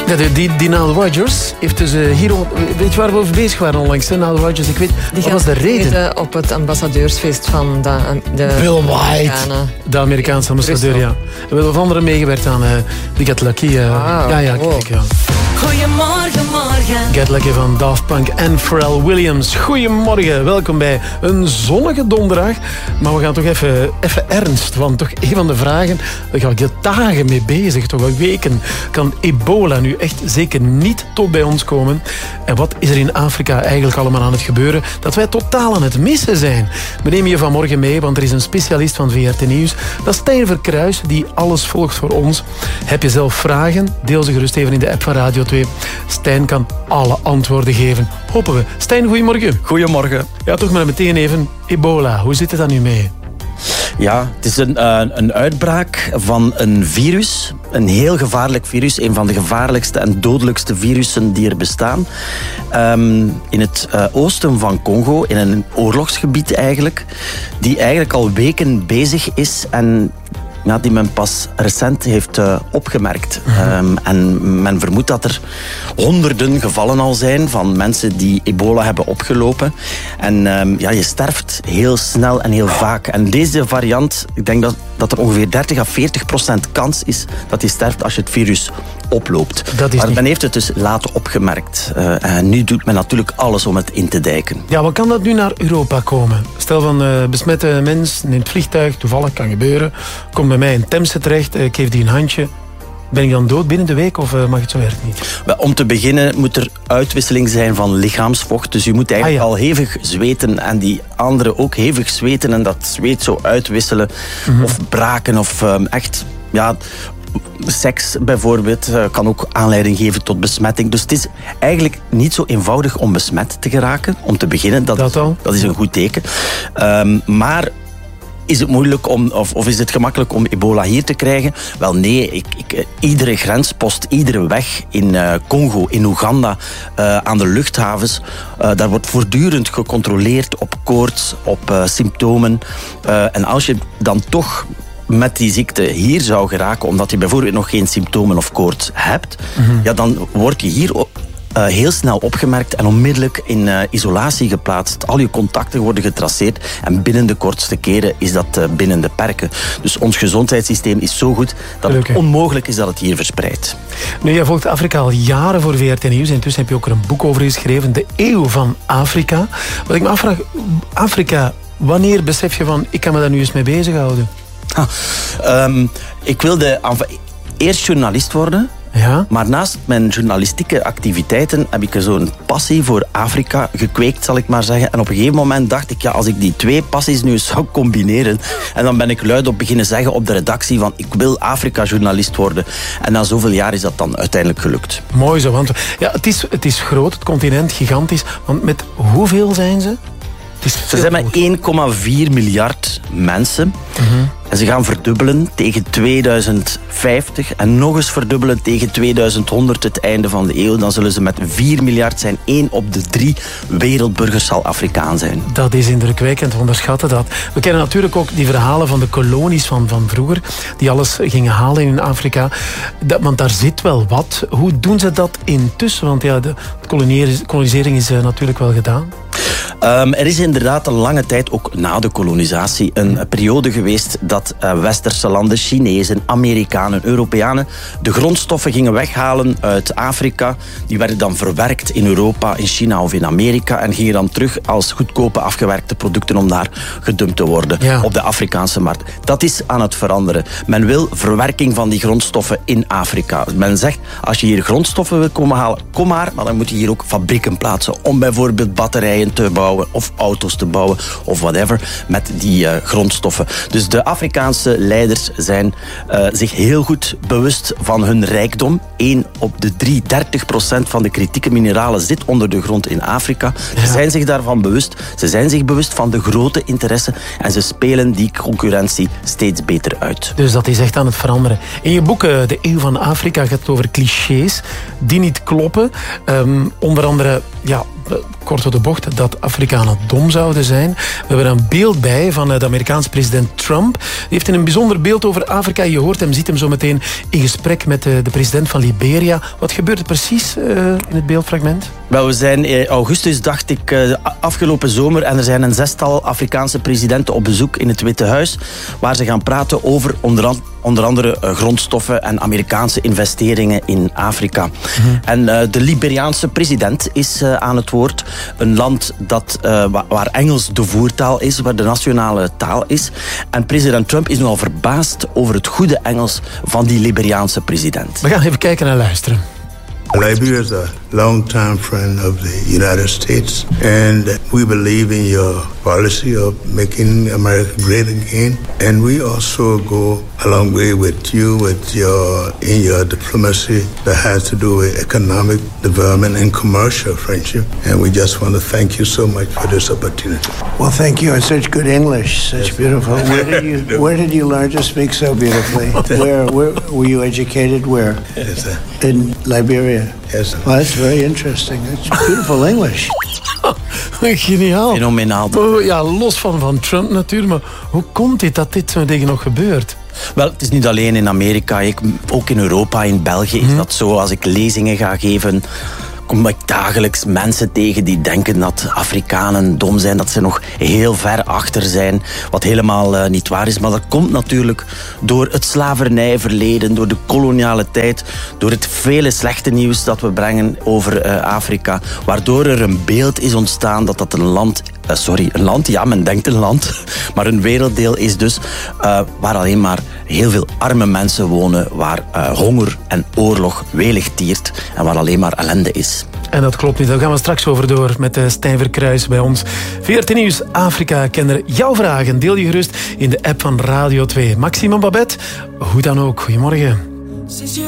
Ja, die Nile Rodgers heeft dus hier... Weet je waar we over bezig waren onlangs? Nile Rodgers, ik weet... Wat was de reden? Op het ambassadeursfeest van de Bill White, de Amerikaanse ambassadeur, ja. We hebben van anderen meegewerkt aan de Get Lucky. Kijk, ja. Goedemorgen, morgen. Get Lucky van Daft Punk en Pharrell Williams. Goedemorgen, welkom bij een zonnige donderdag. Maar we gaan toch even ernst, want toch een van de vragen, daar ga ik er dagen mee bezig, toch al weken. Kan ebola nu echt zeker niet tot bij ons komen? En wat is er in Afrika eigenlijk allemaal aan het gebeuren, dat wij totaal aan het missen zijn? We nemen je vanmorgen mee, want er is een specialist van VRT Nieuws. Dat is Stijn Verkruijs, die alles volgt voor ons. Heb je zelf vragen? Deel ze gerust even in de app van Radio 2. Stijn kan alle antwoorden geven. Hopen we. Stijn, goedemorgen. Goedemorgen. Ja, toch maar meteen even ebola. Hoe zit het dan nu mee? Ja, het is een uitbraak van een virus. Een heel gevaarlijk virus. Een van de gevaarlijkste en dodelijkste virussen die er bestaan. In het oosten van Congo, in een oorlogsgebied eigenlijk. Die eigenlijk al weken bezig is en... die men pas recent heeft opgemerkt. En men vermoedt dat er honderden gevallen al zijn van mensen die ebola hebben opgelopen. En je sterft heel snel en heel vaak. En deze variant, ik denk dat er ongeveer 30-40% kans is dat je sterft als je het virus oploopt. Maar men heeft het dus laat opgemerkt. En nu doet men natuurlijk alles om het in te dijken. Ja, wat kan dat nu naar Europa komen? Stel van besmette mens in het vliegtuig, toevallig kan gebeuren, komt bij mij in Temse terecht, ik geef die een handje. Ben ik dan dood binnen de week of mag het zo erg niet? Om te beginnen moet er uitwisseling zijn van lichaamsvocht. Dus je moet eigenlijk al hevig zweten en die anderen ook hevig zweten en dat zweet zo uitwisselen. Of braken of echt... Seks bijvoorbeeld kan ook aanleiding geven tot besmetting. Dus het is eigenlijk niet zo eenvoudig om besmet te geraken. Om te beginnen, dat is een goed teken. Maar is het moeilijk of is het gemakkelijk om ebola hier te krijgen? Wel nee, iedere grenspost, iedere weg in Congo, in Oeganda, aan de luchthavens, daar wordt voortdurend gecontroleerd op koorts, op symptomen. En als je dan toch met die ziekte hier zou geraken, omdat je bijvoorbeeld nog geen symptomen of koorts hebt, dan word je hier heel snel opgemerkt en onmiddellijk in isolatie geplaatst. Al je contacten worden getraceerd en binnen de kortste keren is dat binnen de perken. Dus ons gezondheidssysteem is zo goed dat het onmogelijk is dat het hier verspreidt. Nu, jij volgt Afrika al jaren voor VRT Nieuws. Intussen heb je ook er een boek over geschreven, De Eeuw van Afrika. Wat ik me afvraag, Afrika, wanneer besef je van, ik kan me daar nu eens mee bezighouden? Ik wilde eerst journalist worden. Ja? Maar naast mijn journalistieke activiteiten heb ik zo'n passie voor Afrika gekweekt, zal ik maar zeggen. En op een gegeven moment dacht ik, als ik die twee passies nu zou combineren, en dan ben ik luidop beginnen zeggen op de redactie van, ik wil Afrika-journalist worden. En na zoveel jaar is dat dan uiteindelijk gelukt. Mooi zo, want het is groot, het continent, gigantisch. Want met hoeveel zijn ze? Ze zijn met 1,4 miljard mensen. En ze gaan verdubbelen tegen 2050 en nog eens verdubbelen tegen 2100, het einde van de eeuw. Dan zullen ze met 4 miljard zijn. 1 op de 3 wereldburgers zal Afrikaan zijn. Dat is indrukwekkend, we onderschatten dat. We kennen natuurlijk ook die verhalen van de kolonies van vroeger, die alles gingen halen in Afrika. Want daar zit wel wat. Hoe doen ze dat intussen? Want de kolonisering is natuurlijk wel gedaan. Er is inderdaad een lange tijd, ook na de kolonisatie, een periode geweest dat westerse landen, Chinezen, Amerikanen, Europeanen, de grondstoffen gingen weghalen uit Afrika. Die werden dan verwerkt in Europa, in China of in Amerika en gingen dan terug als goedkope afgewerkte producten om daar gedumpt te worden op de Afrikaanse markt. Dat is aan het veranderen. Men wil verwerking van die grondstoffen in Afrika. Men zegt, als je hier grondstoffen wil komen halen, kom maar dan moet je hier ook fabrieken plaatsen om bijvoorbeeld batterijen te bouwen of auto's te bouwen of whatever met die grondstoffen. Dus de Afrikaanse leiders zijn zich heel goed bewust van hun rijkdom. 1 op de 3, 30% van de kritieke mineralen zit onder de grond in Afrika. Ze zijn zich daarvan bewust. Ze zijn zich bewust van de grote interesse en ze spelen die concurrentie steeds beter uit. Dus dat is echt aan het veranderen. In je boek De Eeuw van Afrika gaat het over clichés die niet kloppen. Onder andere kort door de bocht dat Afrikanen dom zouden zijn. We hebben er een beeld bij van de Amerikaanse president Trump. Die heeft een bijzonder beeld over Afrika. Je hoort hem, ziet hem zo meteen in gesprek met de president van Liberia. Wat gebeurt er precies in het beeldfragment? Wel, we zijn in augustus, dacht ik, afgelopen zomer, en er zijn een 6-tal Afrikaanse presidenten op bezoek in het Witte Huis, waar ze gaan praten over onder andere grondstoffen en Amerikaanse investeringen in Afrika. En de Liberiaanse president is aan het woord. Een land waar Engels de voertaal is, waar de nationale taal is. En president Trump is nogal verbaasd over het goede Engels van die Liberiaanse president. We gaan even kijken en luisteren. Liberia is a long-time friend of the United States, and we believe in your policy of making America great again. And we also go a long way with you in your diplomacy that has to do with economic development and commercial friendship. And we just want to thank you so much for this opportunity. Well, thank you. And such good English, such beautiful. Where did you learn to speak so beautifully? Where were you educated? Where? Yes, sir. In Liberia. Yes, sir. Well, that's very interesting. That's beautiful English. Geniaal. Fenomenaal. Ja, los van Trump natuurlijk, maar hoe komt dit dat dit zo'n dingen nog gebeurt? Wel, het is niet alleen in Amerika, ook in Europa, in België is dat zo. Als ik lezingen ga geven, kom ik dagelijks mensen tegen die denken dat Afrikanen dom zijn, dat ze nog heel ver achter zijn, wat helemaal niet waar is. Maar dat komt natuurlijk door het slavernijverleden, door de koloniale tijd, door het vele slechte nieuws dat we brengen over Afrika, waardoor er een beeld is ontstaan dat een land, ja, men denkt een land, maar een werelddeel is dus waar alleen maar heel veel arme mensen wonen, waar honger en oorlog welig tiert en waar alleen maar ellende is. En dat klopt niet. Daar gaan we straks over door met Stijn Verkruijs bij ons. VRT Nieuws Afrika-kenner. Jouw vragen deel je gerust in de app van Radio 2. Maxime Babette, hoe dan ook. Goedemorgen.